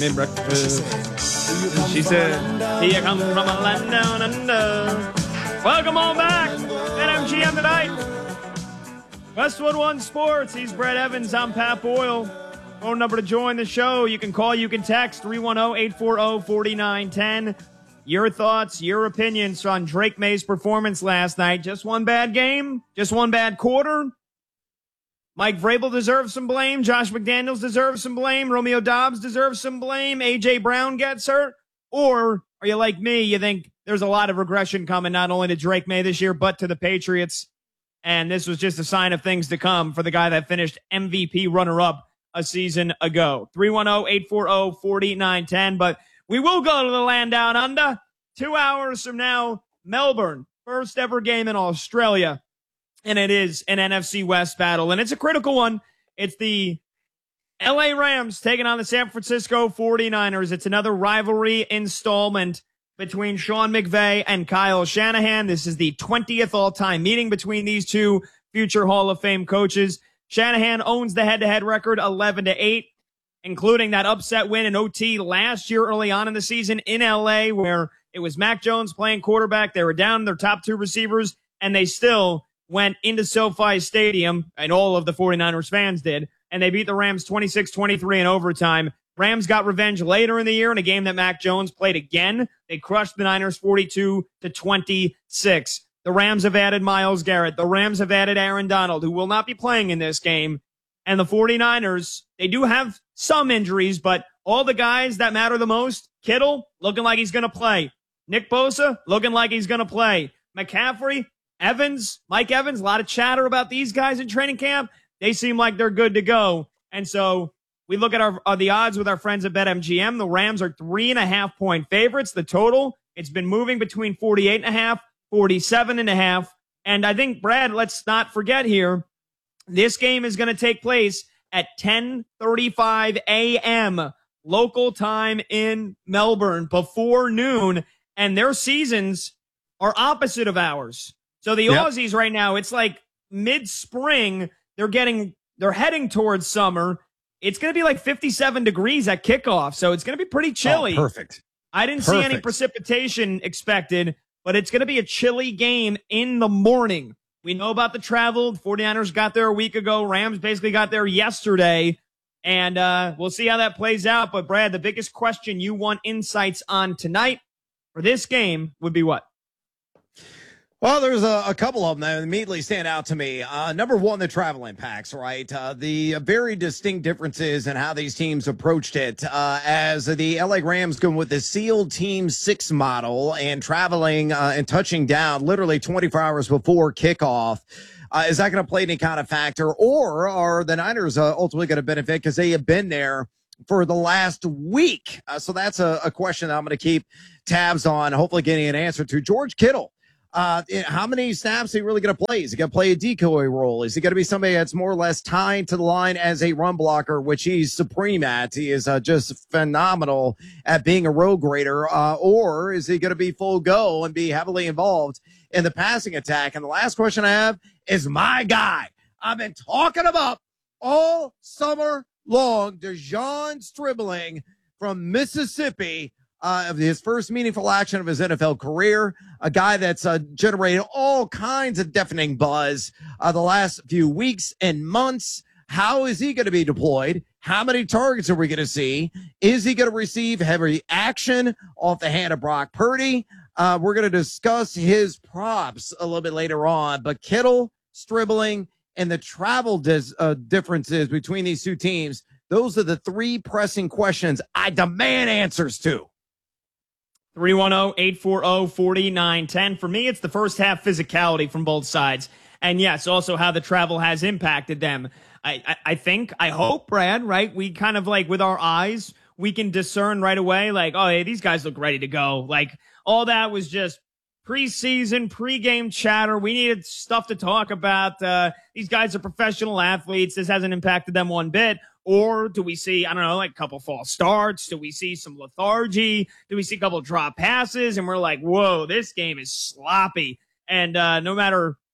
breakfast. She said, here come from a land down under. Welcome all back. MGM tonight. Westwood One Sports. He's Brett Evans. I'm Pat Boyle. Phone number to join the show. You can call, you can text 310-840-4910. Your thoughts, your opinions on Drake May's performance last night. Just one bad game? Just one bad quarter? Mike Vrabel deserves some blame. Josh McDaniels deserves some blame. Romeo Doubs deserves some blame. A.J. Brown gets hurt. Or are you like me? You think there's a lot of regression coming not only to Drake May this year, but to the Patriots. And this was just a sign of things to come for the guy that finished MVP runner-up a season ago. 310-840-4910. But we will go to the land down under. 2 hours from now, Melbourne. First ever game in Australia. And it is an NFC West battle. And it's a critical one. It's the LA Rams taking on the San Francisco 49ers. It's another rivalry installment between Sean McVay and Kyle Shanahan. This is the 20th all-time meeting between these two future Hall of Fame coaches. Shanahan owns the head-to-head record 11-8, including that upset win in OT last year early on in the season in LA, where it was Mac Jones playing quarterback. They were down their top two receivers, and they still went into SoFi Stadium, and all of the 49ers fans did, and they beat the Rams 26-23 in overtime. Rams got revenge later in the year in a game that Mac Jones played again. They crushed the Niners 42-26. The Rams have added Myles Garrett. The Rams have added Aaron Donald, who will not be playing in this game. And the 49ers, they do have some injuries, but all the guys that matter the most, Kittle, looking like he's going to play. Nick Bosa, looking like he's going to play. McCaffrey, Evans, Mike Evans, a lot of chatter about these guys in training camp. They seem like they're good to go. And so we look at the odds with our friends at BetMGM. The Rams are 3.5-point favorites. The total, it's been moving between 48.5, 47.5. And I think, Brad, let's not forget here, this game is going to take place at 10:35 a.m. local time in Melbourne before noon. And their seasons are opposite of ours. So the Aussies right now, it's like mid-spring. They're heading towards summer. It's going to be like 57 degrees at kickoff. So it's going to be pretty chilly. Oh, perfect. I didn't see any precipitation expected, but it's going to be a chilly game in the morning. We know about the travel. 49ers got there a week ago. Rams basically got there yesterday. And we'll see how that plays out. But, Brad, the biggest question you want insights on tonight for this game would be what? Well, there's a couple of them that immediately stand out to me. Number one, the travel impacts, right? The very distinct differences in how these teams approached it. As the LA Rams going with the SEAL Team 6 model and traveling and touching down literally 24 hours before kickoff. Is that going to play any kind of factor? Or are the Niners ultimately going to benefit because they have been there for the last week? So that's a question that I'm going to keep tabs on, hopefully getting an answer to. George Kittle. How many snaps is he really going to play? Is he going to play a decoy role? Is he going to be somebody that's more or less tied to the line as a run blocker, which he's supreme at? He is just phenomenal at being a road grader. Or is he going to be full go and be heavily involved in the passing attack? And the last question I have is my guy I've been talking about all summer long, DeJon Stribling from Mississippi. Of his first meaningful action of his NFL career, a guy that's generated all kinds of deafening buzz the last few weeks and months. How is he going to be deployed? How many targets are we going to see? Is he going to receive heavy action off the hand of Brock Purdy? We're going to discuss his props a little bit later on, but Kittle, Stribling, and the travel differences between these two teams, those are the three pressing questions I demand answers to. 310-840-4910. For me, it's the first half physicality from both sides. And yes, also how the travel has impacted them. I think, I hope, Brad, right? We kind of like with our eyes, we can discern right away, like, oh, hey, these guys look ready to go. Like all that was just preseason, pregame chatter. We needed stuff to talk about. These guys are professional athletes. This hasn't impacted them one bit. Or do we see, I don't know, like a couple false starts? Do we see some lethargy? Do we see a couple drop passes? And we're like, whoa, this game is sloppy. And no matter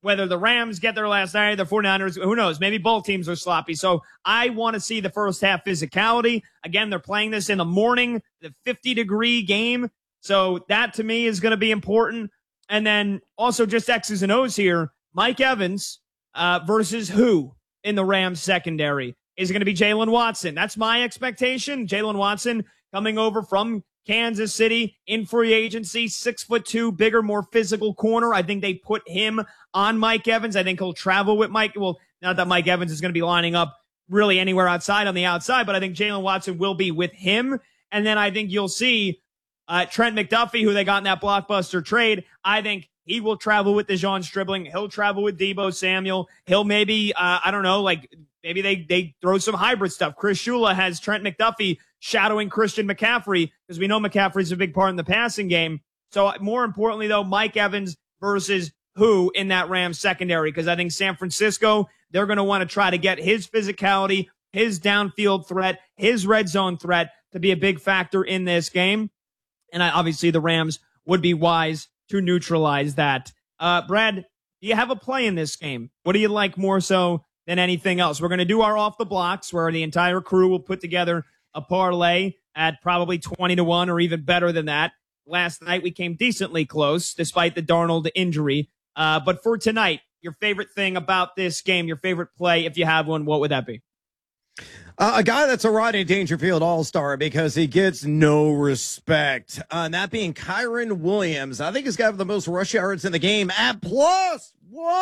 whether the Rams get there last night, the 49ers, who knows? Maybe both teams are sloppy. So I want to see the first half physicality. Again, they're playing this in the morning, the 50-degree game. So that to me is going to be important. And then also just X's and O's here. Mike Evans versus who in the Rams secondary? Is it going to be Jalen Watson? That's my expectation. Jalen Watson coming over from Kansas City in free agency, 6'2", bigger, more physical corner. I think they put him on Mike Evans. I think he'll travel with Mike. Well, not that Mike Evans is going to be lining up really anywhere outside on the outside, but I think Jalen Watson will be with him. And then I think you'll see Trent McDuffie, who they got in that blockbuster trade. I think he will travel with DeJon Stribling. He'll travel with Deebo Samuel. He'll maybe, maybe they throw some hybrid stuff. Chris Shula has Trent McDuffie shadowing Christian McCaffrey because we know McCaffrey's a big part in the passing game. So more importantly, though, Mike Evans versus who in that Rams secondary? Because I think San Francisco, they're going to want to try to get his physicality, his downfield threat, his red zone threat to be a big factor in this game. And obviously the Rams would be wise to neutralize that. Brad, do you have a play in this game? What do you like more so than anything else? We're going to do our off the blocks where the entire crew will put together a parlay at probably 20-1 or even better than that. Last night we came decently close despite the Darnold injury. But for tonight, your favorite thing about this game, your favorite play, if you have one, what would that be? A guy that's a Rodney Dangerfield all-star because he gets no respect. And that being Kyren Williams. I think he's got the most rush yards in the game at plus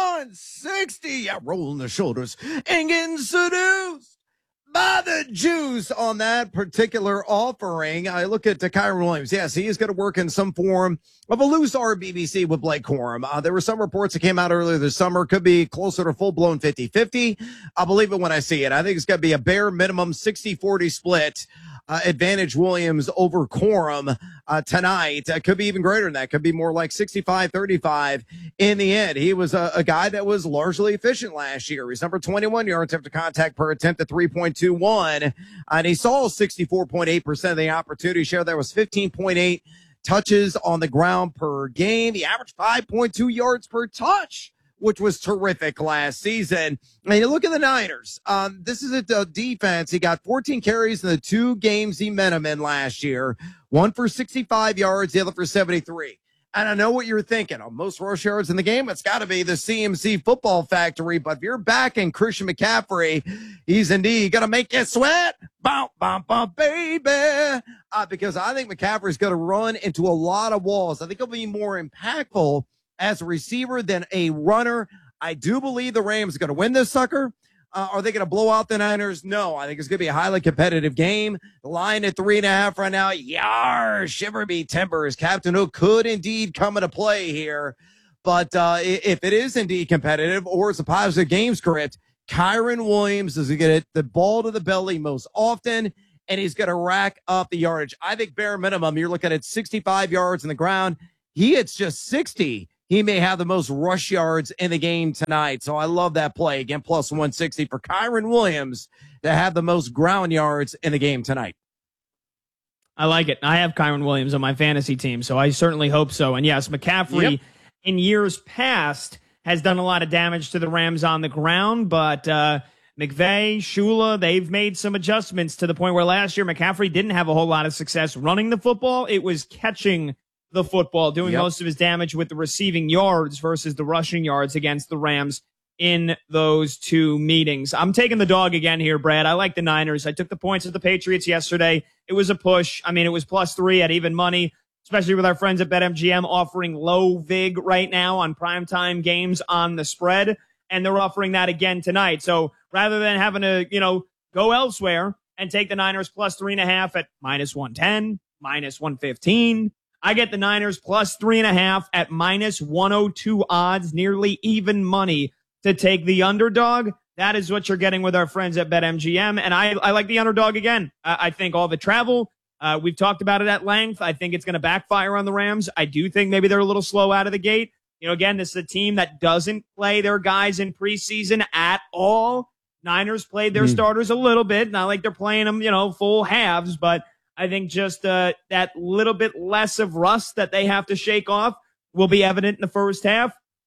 160. Yeah, rolling the shoulders and getting seduced by the juice on that particular offering. I look at Kyren Williams. Yes, he is going to work in some form of a loose RBBC with Blake Corum. There were some reports that came out earlier this summer. Could be closer to full-blown 50-50. I'll believe it when I see it. I think it's going to be a bare minimum 60-40 split. Advantage Williams over Corum tonight. Could be even greater than that. Could be more like 65-35 in the end. He was a guy that was largely efficient last year. He's number 21 yards after contact per attempt at 3.21. And he saw 64.8% of the opportunity share. There was 15.8 touches on the ground per game. He averaged 5.2 yards per touch, which was terrific last season. And you look at the Niners. This is a defense. He got 14 carries in the 2 games he met him in last year. One for 65 yards, the other for 73. And I know what you're thinking. Most rush yards in the game, it's got to be the CMC Football Factory. But if you're backing Christian McCaffrey, he's indeed going to make you sweat. Bump, bump, bump, baby. Because I think McCaffrey's going to run into a lot of walls. I think he'll be more impactful as a receiver than a runner. I do believe the Rams are going to win this sucker. Are they going to blow out the Niners? No, I think it's going to be a highly competitive game. The line at 3.5 right now. Yar, shiver me timbers. Captain Hook could indeed come into play here. But if it is indeed competitive or it's a positive game script, Kyren Williams is going to get the ball to the belly most often, and he's going to rack up the yardage. I think bare minimum, you're looking at 65 yards on the ground. He hits just 60. He may have the most rush yards in the game tonight. So I love that play. Again, plus 160 for Kyren Williams to have the most ground yards in the game tonight. I like it. I have Kyren Williams on my fantasy team, so I certainly hope so. And yes, McCaffrey in years past has done a lot of damage to the Rams on the ground, but McVay, Shula, they've made some adjustments to the point where last year McCaffrey didn't have a whole lot of success running the football. It was catching the football, doing most of his damage with the receiving yards versus the rushing yards against the Rams in those 2 meetings. I'm taking the dog again here, Brad. I like the Niners. I took the points of the Patriots yesterday. It was a push. I mean, it was +3 at even money, especially with our friends at BetMGM offering low vig right now on primetime games on the spread. And they're offering that again tonight. So rather than having to, go elsewhere and take the Niners +3.5 at -110, -115, I get the Niners +3.5 at -102 odds, nearly even money to take the underdog. That is what you're getting with our friends at BetMGM. And I like the underdog again. I think all the travel, we've talked about it at length. I think it's going to backfire on the Rams. I do think maybe they're a little slow out of the gate. Again, this is a team that doesn't play their guys in preseason at all. Niners played their starters a little bit. Not like they're playing them, full halves, but I think just that little bit less of rust that they have to shake off will be evident in the first half.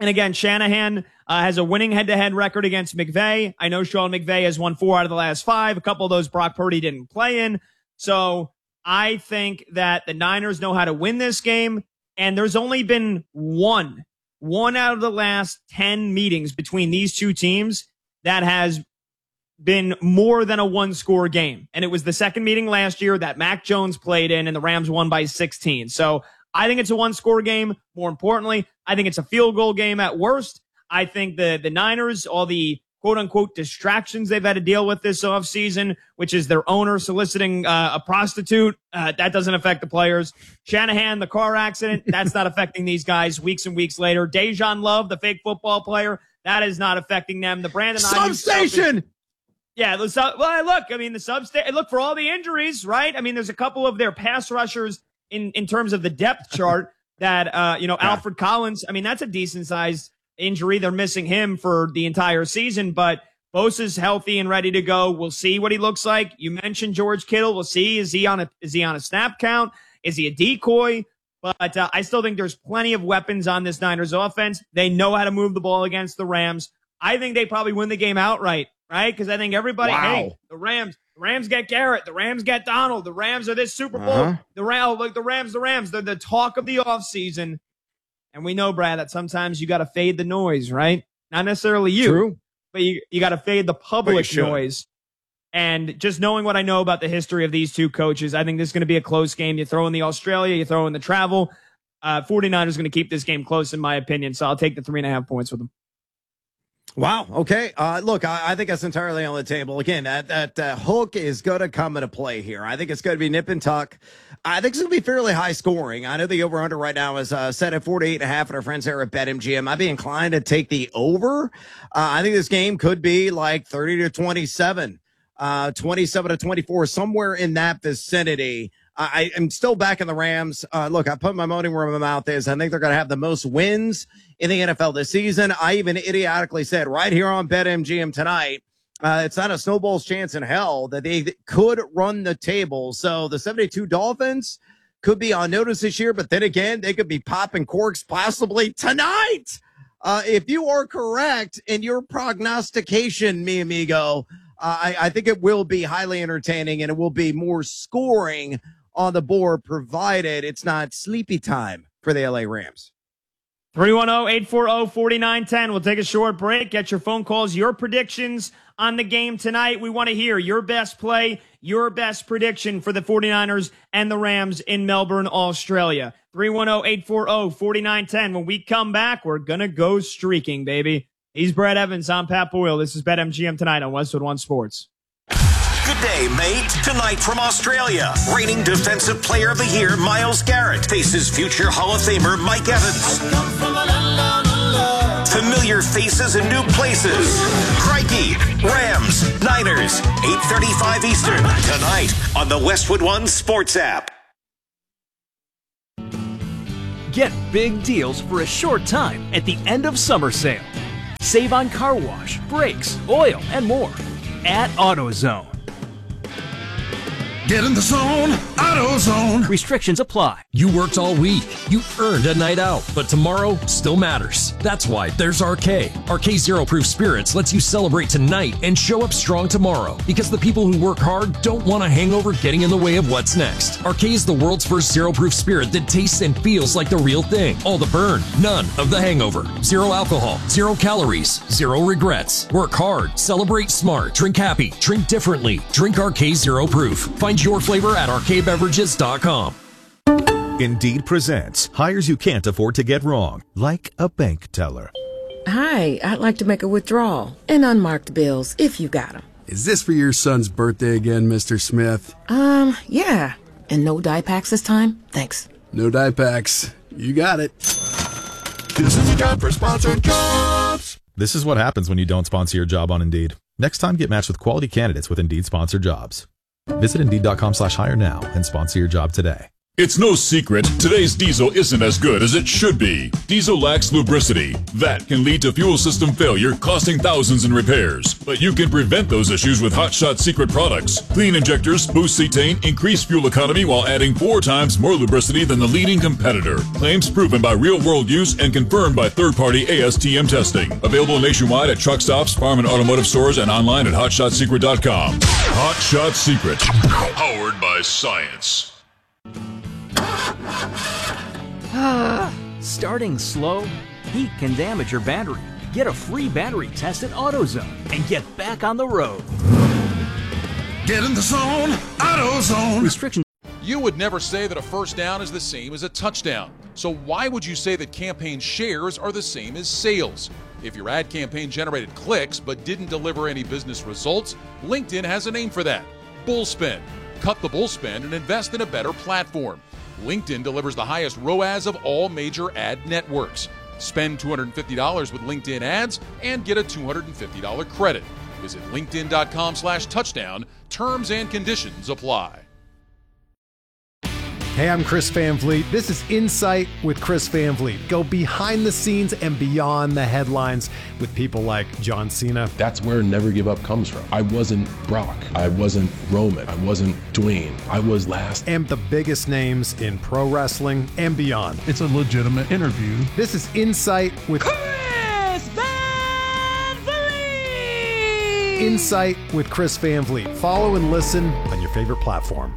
And again, Shanahan has a winning head-to-head record against McVay. I know Sean McVay has won 4 out of the last 5. A couple of those Brock Purdy didn't play in. So I think that the Niners know how to win this game. And there's only been one out of the last 10 meetings between these two teams that has been more than a 1-score game. And it was the second meeting last year that Mac Jones played in and the Rams won by 16. So I think it's a 1-score game. More importantly, I think it's a field goal game at worst. I think the Niners, all the quote-unquote distractions they've had to deal with this offseason, which is their owner soliciting a prostitute, that doesn't affect the players. Shanahan, the car accident, that's not affecting these guys weeks and weeks later. Dejan Love, the fake football player, that is not affecting them. The Brandon substation! Yeah, look, I mean, the substation, look, for all the injuries, right? I mean, there's a couple of their pass rushers in terms of the depth chart that, Alfred Collins, I mean, that's a decent sized injury. They're missing him for the entire season, but Bosa's healthy and ready to go. We'll see what he looks like. You mentioned George Kittle. We'll see. Is he on a snap count? Is he a decoy? But I still think there's plenty of weapons on this Niners offense. They know how to move the ball against the Rams. I think they probably win the game outright, right? Because I think everybody, hey, the Rams get Garrett. The Rams get Donald. The Rams are this Super Bowl. The Rams. They're the talk of the offseason. And we know, Brad, that sometimes you got to fade the noise, right? Not necessarily you, True. but you got to fade the public noise. And just knowing what I know about the history of these two coaches, I think this is going to be a close game. You throw in the Australia, you throw in the travel. 49ers going to keep this game close, in my opinion. So I'll take the 3.5 points with them. Wow. Okay. Look, I think that's entirely on the table. Again, that hook is going to come into play here. I think it's going to be nip and tuck. I think it's going to be fairly high scoring. I know the over-under right now is set at 48.5 at our friends here at BetMGM. I'd be inclined to take the over. I think this game could be like 30-27, 27-24, somewhere in that vicinity. I am still backing the Rams. Look, I put my money where my mouth is. I think they're going to have the most wins in the NFL this season. I even idiotically said right here on BetMGM tonight, it's not a snowball's chance in hell that they could run the table. So the 72 Dolphins could be on notice this year, but then again, they could be popping corks possibly tonight. If you are correct in your prognostication, mi amigo, I think it will be highly entertaining and it will be more scoring on the board, provided it's not sleepy time for the LA Rams. 310-840-4910. We'll take a short break. Get your phone calls, your predictions on the game tonight. We want to hear your best play, your best prediction for the 49ers and the Rams in Melbourne, Australia. 310-840-4910. When we come back, we're going to go streaking, baby. He's Brad Evans. I'm Pat Boyle. This is BetMGM tonight on Westwood One Sports. Good day, mate. Tonight from Australia, reigning Defensive Player of the Year Myles Garrett faces future Hall of Famer Mike Evans. Familiar faces in new places. Crikey, Rams, Niners, 8:35 Eastern, tonight on the Westwood One Sports app. Get big deals for a short time at the end of summer sale. Save on car wash, brakes, oil, and more at AutoZone. Get in the zone, AutoZone. Restrictions apply. You worked all week. You earned a night out, but tomorrow still matters. That's why there's RK. RK Zero Proof Spirits lets you celebrate tonight and show up strong tomorrow, because the people who work hard don't want a hangover getting in the way of what's next. RK is the world's first zero proof spirit that tastes and feels like the real thing. All the burn, none of the hangover. Zero alcohol, 0 calories, 0 regrets. Work hard, celebrate smart, drink happy, drink differently. Drink RK Zero Proof. Find your flavor at rkbeverages.com. Indeed presents hires you can't afford to get wrong, like a bank teller. Hi, I'd like to make a withdrawal. And unmarked bills, if you got them. Is this for your son's birthday again, Mr. Smith? Yeah. And no dye packs this time? Thanks. No dye packs. You got it. This is a job for sponsored jobs. This is what happens when you don't sponsor your job on Indeed. Next time, get matched with quality candidates with Indeed sponsored jobs. Visit Indeed.com/hire now and sponsor your job today. It's no secret, today's diesel isn't as good as it should be. Diesel lacks lubricity. That can lead to fuel system failure, costing thousands in repairs. But you can prevent those issues with Hot Shot Secret products. Clean injectors, boost cetane, increase fuel economy while adding 4 times more lubricity than the leading competitor. Claims proven by real-world use and confirmed by third-party ASTM testing. Available nationwide at truck stops, farm and automotive stores, and online at HotShotSecret.com. Hot Shot Secret. Powered by science. Starting slow? Heat can damage your battery. Get a free battery test at AutoZone and get back on the road. Get in the zone, AutoZone. Restrictions. You would never say that a first down is the same as a touchdown. So why would you say that campaign shares are the same as sales? If your ad campaign generated clicks but didn't deliver any business results, LinkedIn has a name for that: bullspend. Cut the bullspend and invest in a better platform. LinkedIn delivers the highest ROAS of all major ad networks. Spend $250 with LinkedIn ads and get a $250 credit. Visit linkedin.com/touchdown. Terms and conditions apply. Hey, I'm Chris Van Vliet. This is Insight with Chris Van Vliet. Go behind the scenes and beyond the headlines with people like John Cena. That's where Never Give Up comes from. I wasn't Brock. I wasn't Roman. I wasn't Dwayne. I was last. And the biggest names in pro wrestling and beyond. It's a legitimate interview. This is Insight with Chris Van Vliet. Insight with Chris Van Vliet. Follow and listen on your favorite platform.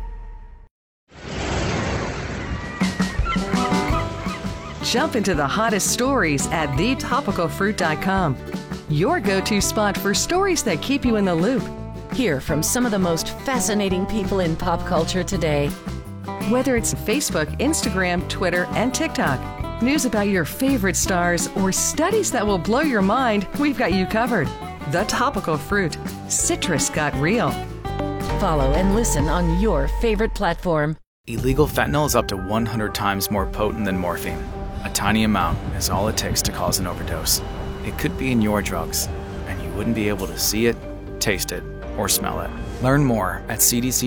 Jump into the hottest stories at thetopicalfruit.com. Your go-to spot for stories that keep you in the loop. Hear from some of the most fascinating people in pop culture today. Whether it's Facebook, Instagram, Twitter, and TikTok, news about your favorite stars, or studies that will blow your mind, we've got you covered. The Topical Fruit. Citrus got real. Follow and listen on your favorite platform. Illegal fentanyl is up to 100 times more potent than morphine. A tiny amount is all it takes to cause an overdose. It could be in your drugs, and you wouldn't be able to see it, taste it, or smell it. Learn more at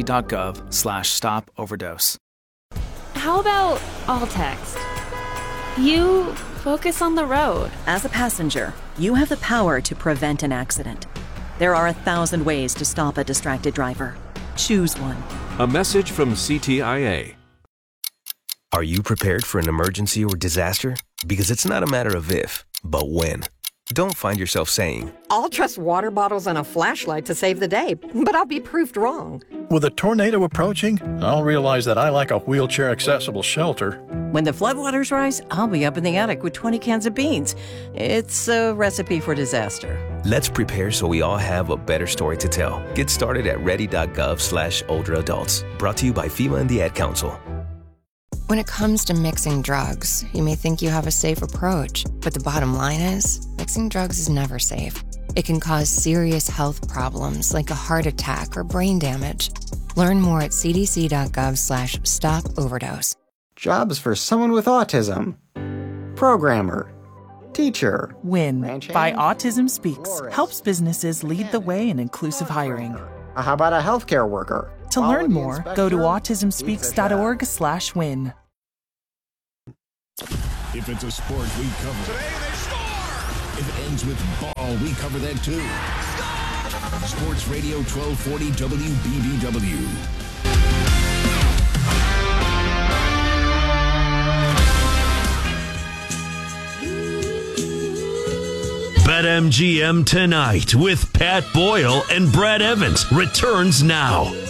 cdc.gov/stop-overdose. How about all text? You focus on the road. As a passenger, you have the power to prevent an accident. There are 1,000 ways to stop a distracted driver. Choose one. A message from CTIA. Are you prepared for an emergency or disaster? Because it's not a matter of if, but when. Don't find yourself saying, I'll trust water bottles and a flashlight to save the day, but I'll be proved wrong. With a tornado approaching, I'll realize that I lack a wheelchair-accessible shelter. When the floodwaters rise, I'll be up in the attic with 20 cans of beans. It's a recipe for disaster. Let's prepare so we all have a better story to tell. Get started at ready.gov/older adults. Brought to you by FEMA and the Ad Council. When it comes to mixing drugs, you may think you have a safe approach, but the bottom line is, mixing drugs is never safe. It can cause serious health problems like a heart attack or brain damage. Learn more at cdc.gov/stop-overdose. Jobs for someone with autism. Programmer. Teacher. WIN by Autism Speaks helps businesses lead the way in inclusive hiring. How about a healthcare worker? To learn more, go to autismspeaks.org/win. If it's a sport, we cover it. Today they score! If it ends with ball, we cover that too. Sports Radio 1240 WBBW. BetMGM Tonight with Pat Boyle and Brad Evans returns now.